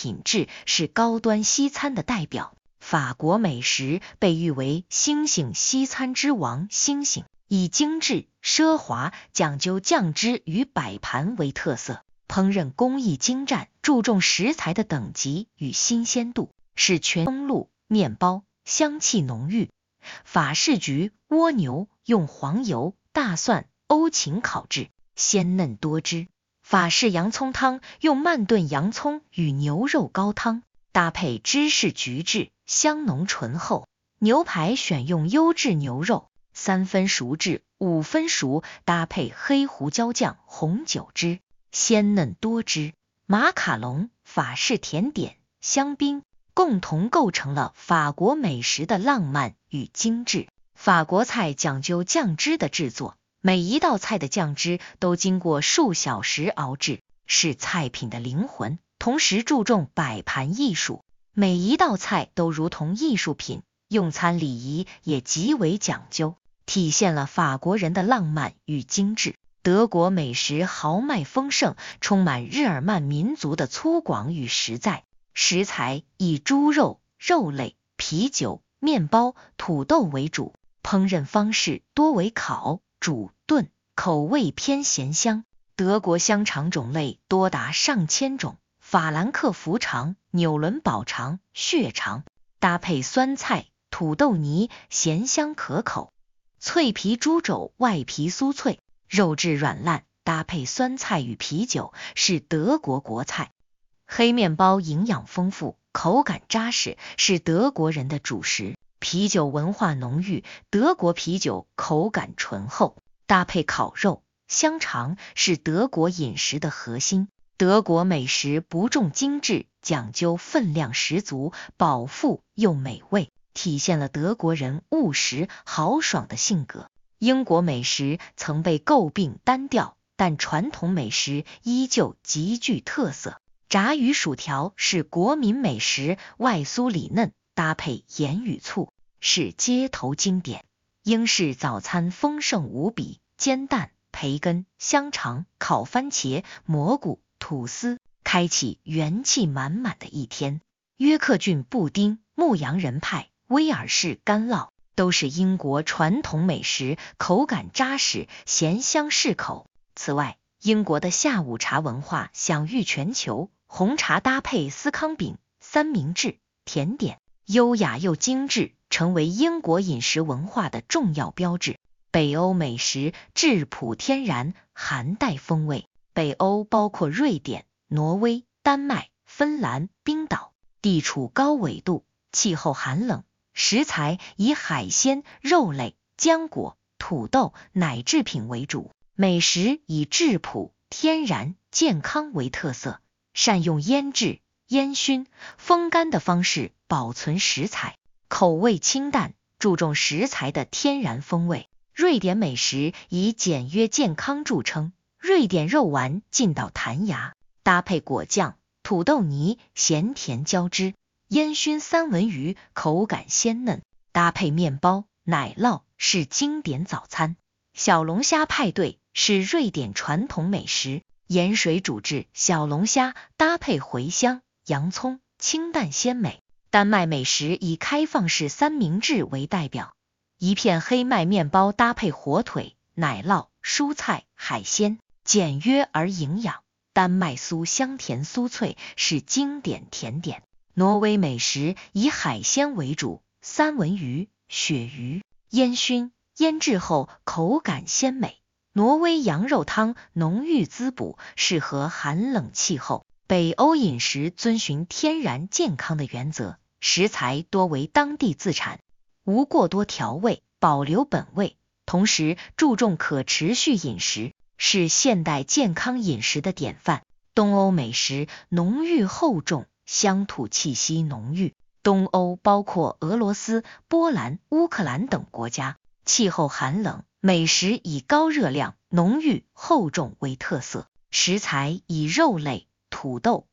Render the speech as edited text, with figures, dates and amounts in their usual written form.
品质，是高端西餐的代表。法国美食被誉为星星西餐之王，星星以精致、奢华、讲究酱汁与摆盘为特色，烹饪工艺精湛，注重食材的等级与新鲜度，是全松露面包，香气浓郁。法式焗蜗牛用黄油、大蒜、欧芹烤制，鲜嫩多汁。法式洋葱汤用慢炖洋葱与牛肉高汤，搭配芝士焗制，香浓醇厚。牛排选用优质牛肉，3分熟至5分熟，搭配黑胡椒酱、红酒汁，鲜嫩多汁。马卡龙法式甜点，香槟共同构成了法国美食的浪漫与精致。法国菜讲究酱汁的制作，每一道菜的酱汁都经过数小时熬制，是菜品的灵魂，同时注重摆盘艺术，每一道菜都如同艺术品，用餐礼仪也极为讲究，体现了法国人的浪漫与精致。德国美食豪迈丰盛，充满日耳曼民族的粗犷与实在，食材以猪肉、肉类、啤酒、面包、土豆为主，烹饪方式多为烤、煮、炖，口味偏咸香。德国香肠种类多达上千种，法兰克福肠、纽伦堡肠、血肠，搭配酸菜、土豆泥，咸香可口。脆皮猪肘外皮酥脆，肉质软烂，搭配酸菜与啤酒，是德国国菜。黑面包营养丰富，口感扎实，是德国人的主食。啤酒文化浓郁，德国啤酒口感醇厚，搭配烤肉、香肠，是德国饮食的核心。德国美食不重精致，讲究分量十足，饱腹又美味，体现了德国人务实豪爽的性格。英国美食曾被诟病单调，但传统美食依旧极具特色。炸鱼薯条是国民美食，外酥里嫩，搭配盐与醋，是街头经典。英式早餐丰盛无比，煎蛋、培根、香肠、烤番茄、蘑菇、吐司，开启元气满满的一天。约克郡布丁、牧羊人派、威尔士干酪都是英国传统美食，口感扎实，咸香适口。此外，英国的下午茶文化享誉全球，红茶搭配司康饼、三明治、甜点，优雅又精致，成为英国饮食文化的重要标志。北欧美食质朴天然，含带风味。北欧包括瑞典、挪威、丹麦、芬兰、冰岛，地处高纬度，气候寒冷，食材以海鲜、肉类、浆果、土豆、奶制品为主。美食以质朴、天然、健康为特色，善用腌制、烟熏、风干的方式保存食材，口味清淡，注重食材的天然风味。瑞典美食以简约健康著称，瑞典肉丸劲道弹牙，搭配果酱、土豆泥，咸甜交织。烟熏三文鱼口感鲜嫩，搭配面包、奶酪，是经典早餐。小龙虾派对是瑞典传统美食，盐水煮制小龙虾，搭配茴香、洋葱，清淡鲜美。丹麦美食以开放式三明治为代表，一片黑麦面包搭配火腿、奶酪、蔬菜、海鲜，简约而营养。丹麦酥香甜酥脆，是经典甜点。挪威美食以海鲜为主，三文鱼、鳕鱼，烟熏、腌制后口感鲜美。挪威羊肉汤浓郁滋补，适合寒冷气候。北欧饮食遵循天然健康的原则，食材多为当地自产，无过多调味，保留本味，同时注重可持续饮食，是现代健康饮食的典范。东欧美食浓郁厚重，乡土气息浓郁。东欧包括俄罗斯、波兰、乌克兰等国家，气候寒冷，美食以高热量、浓郁、厚重为特色，食材以肉类、土豆、